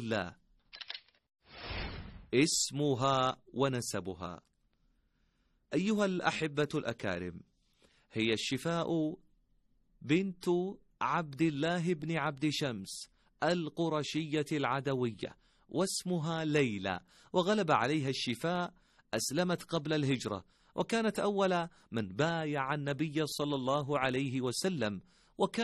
الله. اسمها ونسبها. أيها الأحبة الأكارم، هي الشفاء بنت عبد الله بن عبد شمس القرشية العدوية، واسمها ليلى، وغلب عليها الشفاء. أسلمت قبل الهجرة، وكانت أول من بايع النبي صلى الله عليه وسلم،